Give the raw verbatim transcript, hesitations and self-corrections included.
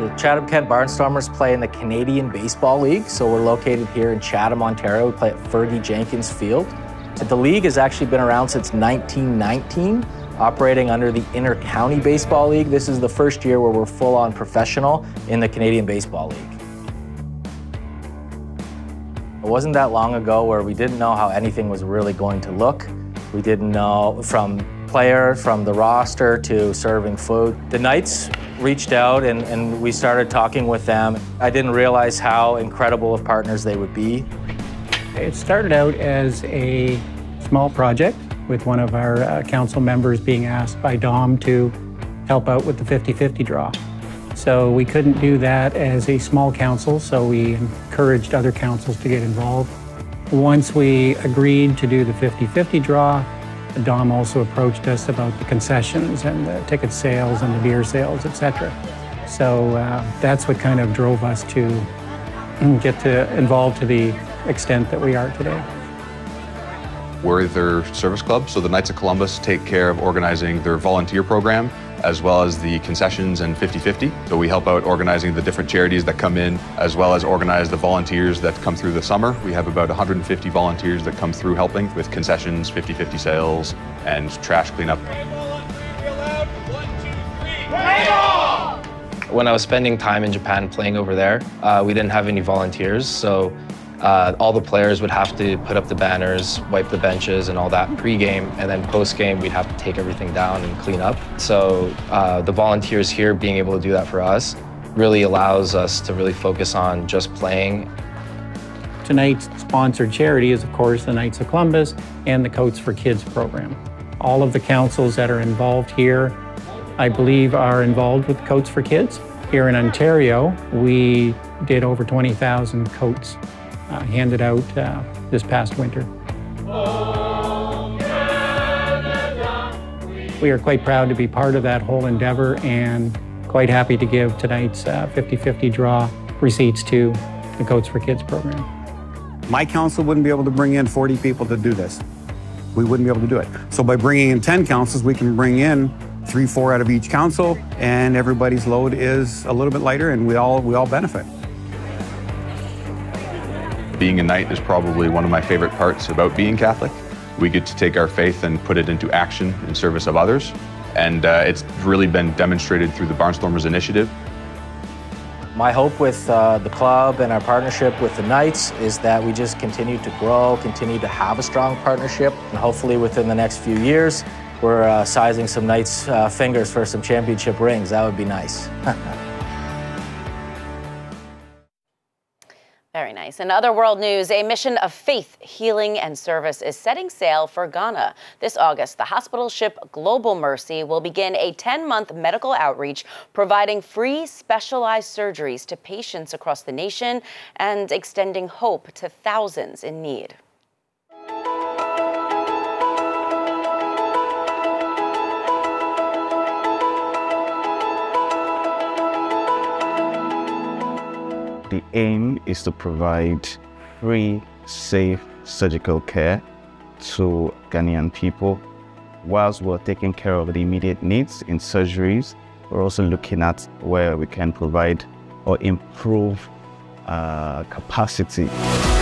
The Chatham-Kent Barnstormers play in the Canadian Baseball League, so we're located here in Chatham, Ontario. We play at Fergie Jenkins Field. The league has actually been around since nineteen nineteen, operating under the Inter-County Baseball League. This is the first year where we're full-on professional in the Canadian Baseball League. It wasn't that long ago where we didn't know how anything was really going to look. We didn't know from players, from the roster to serving food. The Knights reached out and, and we started talking with them. I didn't realize how incredible of partners they would be. It started out as a small project with one of our uh, council members being asked by Dom to help out with the fifty fifty draw. So we couldn't do that as a small council, so we encouraged other councils to get involved. Once we agreed to do the fifty fifty draw, Dom also approached us about the concessions and the ticket sales and the beer sales, et cetera. So uh, that's what kind of drove us to get to involved to the extent that we are today. We're their service club, so the Knights of Columbus take care of organizing their volunteer program as well as the concessions and fifty fifty. So we help out organizing the different charities that come in, as well as organize the volunteers that come through the summer. We have about one hundred fifty volunteers that come through helping with concessions, fifty fifty sales, and trash cleanup. When I was spending time in Japan playing over there, uh, we didn't have any volunteers, so Uh, all the players would have to put up the banners, wipe the benches and all that pre-game, and then post-game we'd have to take everything down and clean up. So uh, the volunteers here being able to do that for us really allows us to really focus on just playing. Tonight's sponsored charity is, of course, the Knights of Columbus and the Coats for Kids program. All of the councils that are involved here, I believe, are involved with Coats for Kids. Here in Ontario, we did over twenty thousand coats Uh, handed out uh, this past winter. We are quite proud to be part of that whole endeavor and quite happy to give tonight's fifty fifty uh, draw receipts to the Coats for Kids program. My council wouldn't be able to bring in forty people to do this. We wouldn't be able to do it. So by bringing in ten councils, we can bring in three, four out of each council, and everybody's load is a little bit lighter, and we all, we all benefit. Being a Knight is probably one of my favorite parts about being Catholic. We get to take our faith and put it into action in service of others. And uh, it's really been demonstrated through the Barnstormers initiative. My hope with uh, the club and our partnership with the Knights is that we just continue to grow, continue to have a strong partnership, and hopefully within the next few years, we're uh, sizing some Knights' uh, fingers for some championship rings. That would be nice. Very nice. In other world news, a mission of faith, healing, and service is setting sail for Ghana. This August, the hospital ship Global Mercy will begin a ten-month medical outreach, providing free specialized surgeries to patients across the nation and extending hope to thousands in need. The aim is to provide free, safe surgical care to Ghanaian people. Whilst we're taking care of the immediate needs in surgeries, we're also looking at where we can provide or improve uh, capacity.